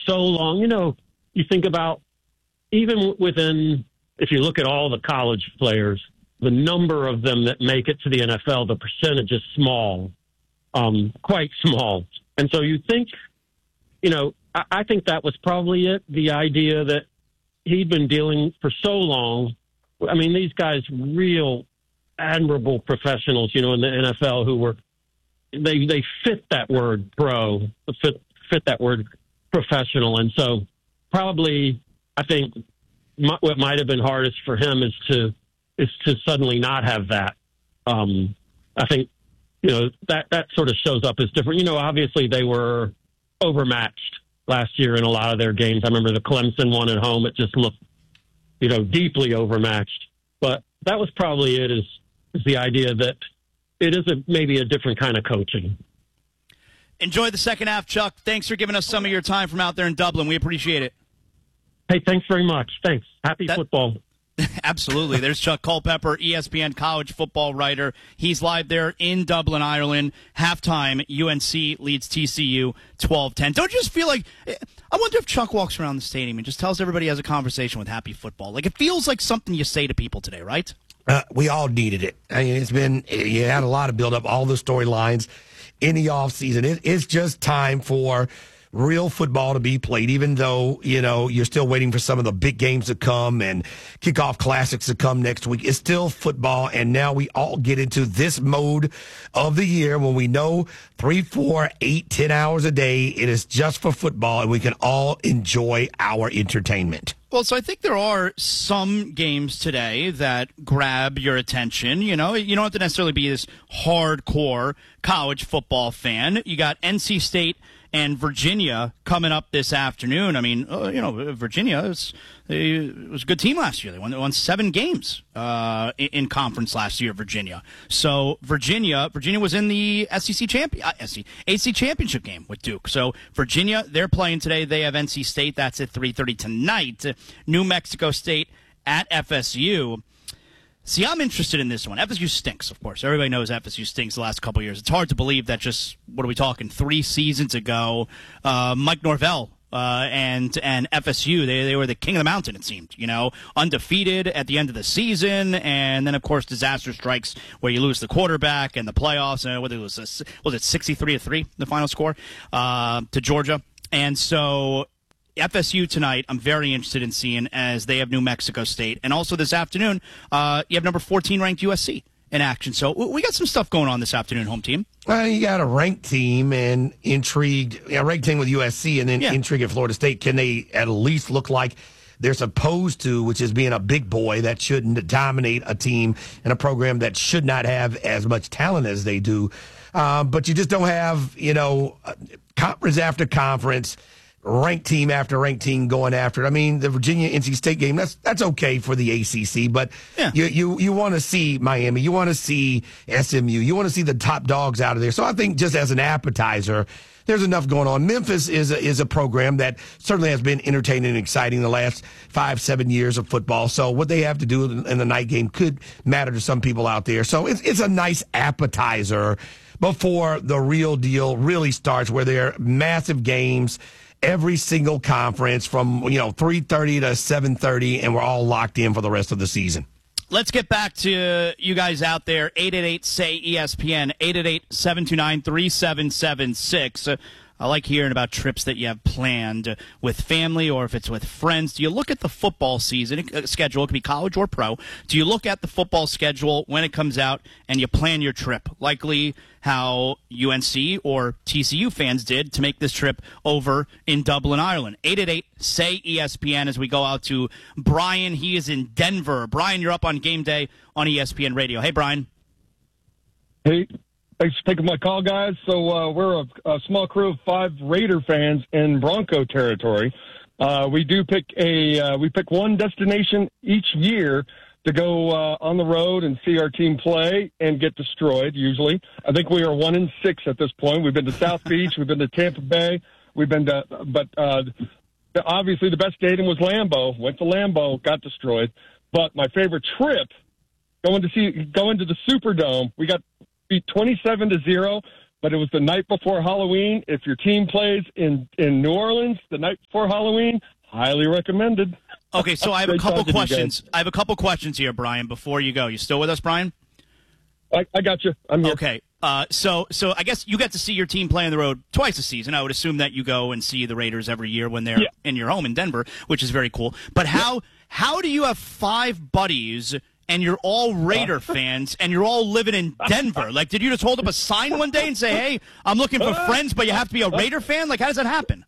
so long. You know, you think about even within, if you look at all the college players, the number of them that make it to the NFL, the percentage is small, quite small. And so you think, you know, I think that was probably it, the idea that he'd been dealing for so long. I mean, these guys, real admirable professionals, you know, in the NFL who were, they fit that word pro, fit that word professional. And so probably, I think what might have been hardest for him is to suddenly not have that. I think, you know, that sort of shows up as different. You know, obviously they were overmatched last year in a lot of their games. I remember the Clemson one at home. It just looked, you know, deeply overmatched. But that was probably it, is the idea that it is maybe a different kind of coaching. Enjoy the second half, Chuck. Thanks for giving us some of your time from out there in Dublin. We appreciate it. Hey, thanks very much. Thanks. Happy football. Absolutely. There's Chuck Culpepper, ESPN college football writer. He's live there in Dublin, Ireland. Halftime, UNC leads TCU 12-10. Don't you just feel like, I wonder if Chuck walks around the stadium and just tells everybody he has a conversation with Happy Football. Like, it feels like something you say to people today, right? We all needed it. I mean, you had a lot of build up, all the storylines in the offseason. It's just time for real football to be played, even though, you know, you're still waiting for some of the big games to come and kickoff classics to come next week. It's still football, and now we all get into this mode of the year when we know 3, 4, 8, 10 hours a day, it is just for football, and we can all enjoy our entertainment. Well, so I think there are some games today that grab your attention. You know, you don't have to necessarily be this hardcore college football fan. You got NC State and Virginia coming up this afternoon. I mean, you know, Virginia was a good team last year. They won 7 games in conference last year, Virginia. So Virginia was in the ACC championship game with Duke. So Virginia, they're playing today. They have NC State. That's at 3:30 tonight. New Mexico State at FSU. See, I'm interested in this one. FSU stinks, of course. Everybody knows FSU stinks the last couple of years. It's hard to believe that just, what are we talking, 3 seasons ago, Mike Norvell and FSU, they were the king of the mountain, it seemed, you know, undefeated at the end of the season, and then, of course, disaster strikes where you lose the quarterback and the playoffs, and whether it was it 63-3, the final score, to Georgia. And so FSU tonight, I'm very interested in seeing, as they have New Mexico State. And also this afternoon, you have number 14 ranked USC in action. So we got some stuff going on this afternoon, home team. Well, you got a ranked team and intrigued, a ranked team with USC and then intrigue at Florida State. Can they at least look like they're supposed to, which is being a big boy that shouldn't dominate a team and a program that should not have as much talent as they do? But you just don't have, you know, conference after conference, ranked team after ranked team going after it. I mean, the Virginia-NC State game, that's okay for the ACC, but you want to see Miami, you want to see SMU, you want to see the top dogs out of there. So I think just as an appetizer, there's enough going on. Memphis is a program that certainly has been entertaining and exciting the last 5-7 years of football. So what they have to do in the night game could matter to some people out there. So it's a nice appetizer before the real deal really starts, where there are massive games every single conference from, you know, 3:30 to 7:30, and we're all locked in for the rest of the season. Let's get back to you guys out there. 888-SAY-ESPN, 888-729-3776. I like hearing about trips that you have planned with family or if it's with friends. Do you look at the football season schedule? It could be college or pro. Do you look at the football schedule when it comes out and you plan your trip? Likely how UNC or TCU fans did to make this trip over in Dublin, Ireland. 888-SAY-ESPN as we go out to Brian. He is in Denver. Brian, you're up on Game Day on ESPN Radio. Hey, Brian. Hey. Thanks for taking my call, guys. So we're a small crew of 5 Raider fans in Bronco territory. We pick one destination each year to go on the road and see our team play and get destroyed. Usually, I think we are 1-6 at this point. We've been to South Beach, we've been to Tampa Bay, but obviously the best stadium was Lambeau. Went to Lambeau, got destroyed. But my favorite trip, going to the Superdome, we got beat 27-0, but it was the night before Halloween. If your team plays in New Orleans the night before Halloween, highly recommended. Okay, so I have a couple questions. I have a couple questions here, Brian, before you go. You still with us, Brian? I got you. I'm here. Okay. So I guess you get to see your team play on the road twice a season. I would assume that you go and see the Raiders every year when they're in your home in Denver, which is very cool. But how do you have 5 buddies and you're all Raider fans and you're all living in Denver? Like, did you just hold up a sign one day and say, hey, I'm looking for friends, but you have to be a Raider fan? Like, how does that happen?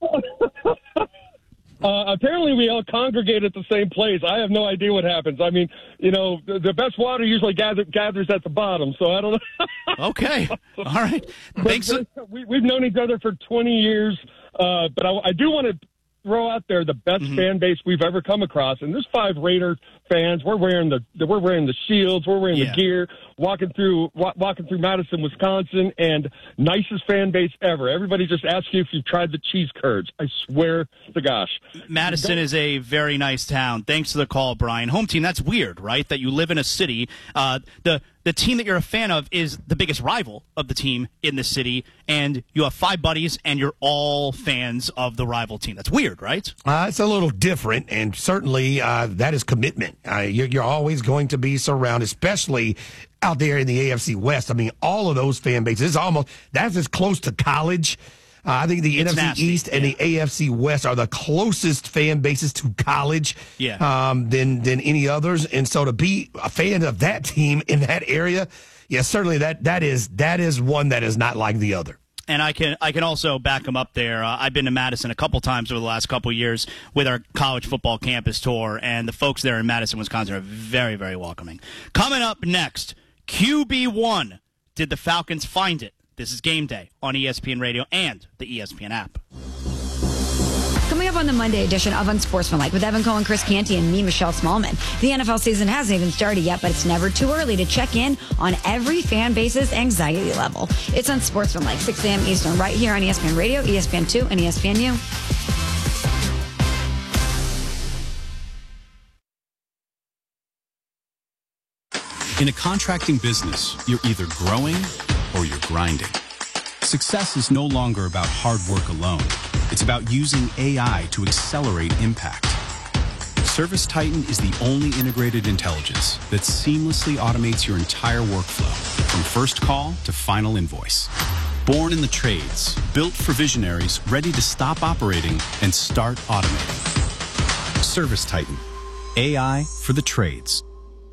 Apparently, we all congregate at the same place. I have no idea what happens. I mean, the best water usually gathers at the bottom, so I don't know. Okay. All right. Thanks. We've known each other for 20 years, but I do want to throw out there the best fan base we've ever come across, and there's 5 Raider fans. We're wearing the shields, we're wearing the gear, walking through Madison, Wisconsin, and nicest fan base ever. Everybody just asks you if you've tried the cheese curds. I swear to gosh. Madison is a very nice town. Thanks for the call, Brian. Home team, that's weird, right? That you live in a city. The team that you're a fan of is the biggest rival of the team in the city, and you have 5 buddies, and you're all fans of the rival team. That's weird, right? It's a little different, and certainly that is commitment. You're always going to be surrounded, especially out there in the AFC West. I mean, all of those fan bases, that's as close to college. I think the NFC East and the AFC West are the closest fan bases to college than any others. And so to be a fan of that team in that area, certainly that is one that is not like the other. And I can also back them up there. I've been to Madison a couple times over the last couple of years with our college football campus tour, and the folks there in Madison, Wisconsin are very, very welcoming. Coming up next, QB1. Did the Falcons find it? This is Game Day on ESPN Radio and the ESPN app. Coming up on the Monday edition of Unsportsmanlike with Evan Cohen, Chris Canty, and me, Michelle Smallman. The NFL season hasn't even started yet, but it's never too early to check in on every fan base's anxiety level. It's Unsportsmanlike, 6 a.m. Eastern, right here on ESPN Radio, ESPN2, and ESPNU. In a contracting business, you're either growing or you're grinding. Success is no longer about hard work alone. It's about using AI to accelerate impact. ServiceTitan is the only integrated intelligence that seamlessly automates your entire workflow, from first call to final invoice. Born in the trades, built for visionaries ready to stop operating and start automating. ServiceTitan, AI for the trades.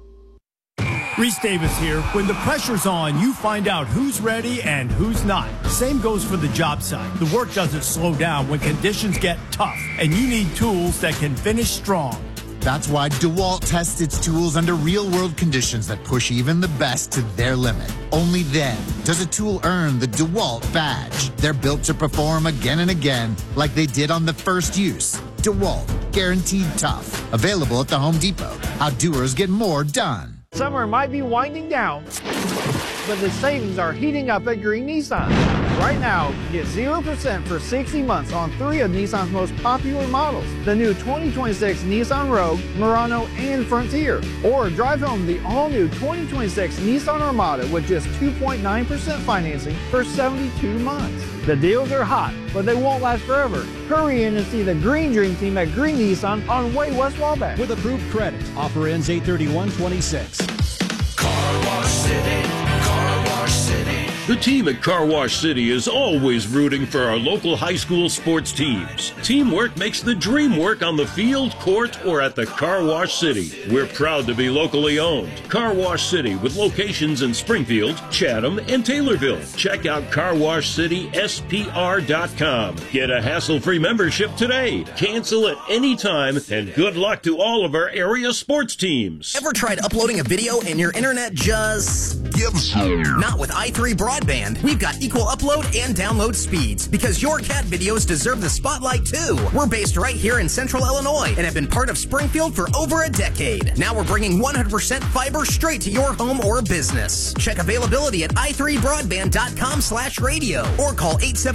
Reese Davis here. When the pressure's on, you find out who's ready and who's not. Same goes for the job site. The work doesn't slow down when conditions get tough, and you need tools that can finish strong. That's why DeWalt tests its tools under real-world conditions that push even the best to their limit. Only then does a tool earn the DeWalt badge. They're built to perform again and again, like they did on the first use. DeWalt, guaranteed tough. Available at the Home Depot. How doers get more done. Summer might be winding down, but the savings are heating up at Green Nissan. Right now, get 0% for 60 months on 3 of Nissan's most popular models. The new 2026 Nissan Rogue, Murano, and Frontier. Or drive home the all-new 2026 Nissan Armada with just 2.9% financing for 72 months. The deals are hot, but they won't last forever. Hurry in and see the Green Dream Team at Green Nissan on Way West Wabash. With approved credit. Offer ends 8/31/26. Car Wash City. Car Wash City. The team at Car Wash City is always rooting for our local high school sports teams. Teamwork makes the dream work on the field, court, or at the Car Wash City. We're proud to be locally owned. Car Wash City with locations in Springfield, Chatham, and Taylorville. Check out carwashcityspr.com. Get a hassle-free membership today. Cancel at any time, and good luck to all of our area sports teams. Ever tried uploading a video and your internet just gives you? Not with i3 Broadband. We've got equal upload and download speeds because your cat videos deserve the spotlight too. We're based right here in Central Illinois and have been part of Springfield for over a decade. Now we're bringing 100% fiber straight to your home or business. Check availability at i3broadband.com/radio or call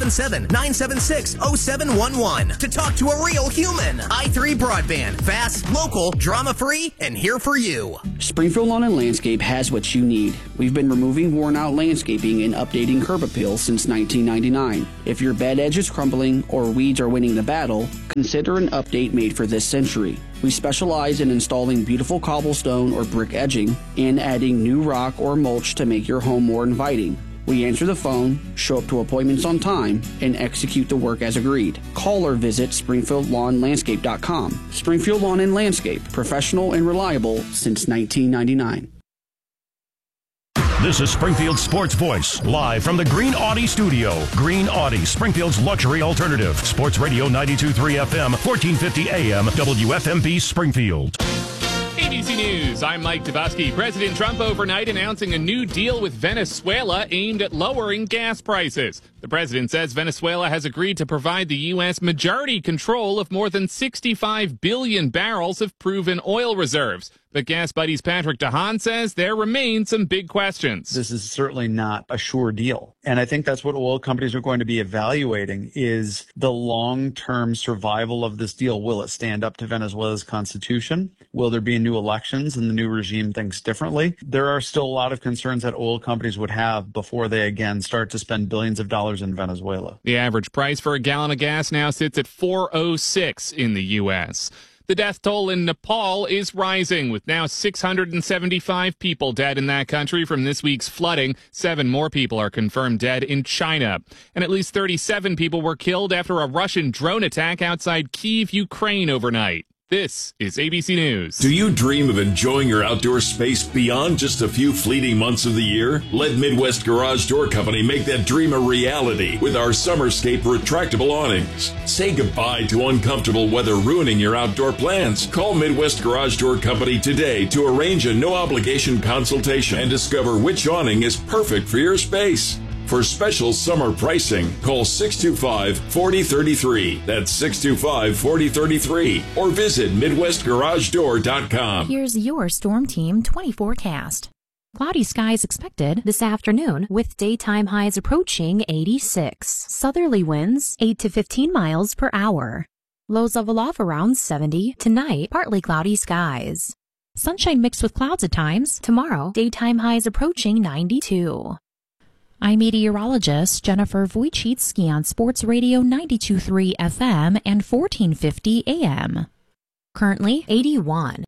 877-976-0711 to talk to a real human. i3 Broadband, fast, local, drama-free, and here for you. Springfield Lawn and Landscape has what you need. We've We've been removing worn-out landscaping and updating curb appeal since 1999. If your bed edge is crumbling or weeds are winning the battle, consider an update made for this century. We specialize in installing beautiful cobblestone or brick edging and adding new rock or mulch to make your home more inviting. We answer the phone, show up to appointments on time, and execute the work as agreed. Call or visit SpringfieldLawnLandscape.com. Springfield Lawn and Landscape, professional and reliable since 1999. This is Springfield Sports Voice, live from the Green Audi studio. Green Audi, Springfield's luxury alternative. Sports Radio 92.3 FM, 1450 AM, WFMB Springfield. ABC News, I'm Mike Dabusky. President Trump overnight announcing a new deal with Venezuela aimed at lowering gas prices. The president says Venezuela has agreed to provide the U.S. majority control of more than 65 billion barrels of proven oil reserves. But Gas Buddy's Patrick DeHaan says there remain some big questions. This is certainly not a sure deal. And I think that's what oil companies are going to be evaluating is the long-term survival of this deal. Will it stand up to Venezuela's constitution? Will there be new elections and the new regime thinks differently? There are still a lot of concerns that oil companies would have before they again start to spend billions of dollars in Venezuela. The average price for a gallon of gas now sits at $4.06 in the U.S. The death toll in Nepal is rising, with now 675 people dead in that country from this week's flooding. 7 more people are confirmed dead in China. And at least 37 people were killed after a Russian drone attack outside Kyiv, Ukraine overnight. This is ABC News. Do you dream of enjoying your outdoor space beyond just a few fleeting months of the year? Let Midwest Garage Door Company make that dream a reality with our Summerscape retractable awnings. Say goodbye to uncomfortable weather ruining your outdoor plans. Call Midwest Garage Door Company today to arrange a no-obligation consultation and discover which awning is perfect for your space. For special summer pricing, call 625-4033. That's 625-4033. Or visit MidwestGarageDoor.com. Here's your Storm Team 20 forecast. Cloudy skies expected this afternoon with daytime highs approaching 86. Southerly winds 8 to 15 miles per hour. Lows level off around 70. Tonight, partly cloudy skies. Sunshine mixed with clouds at times. Tomorrow, daytime highs approaching 92. I'm meteorologist Jennifer Wojcicki on Sports Radio 92.3 FM and 1450 AM. Currently 81.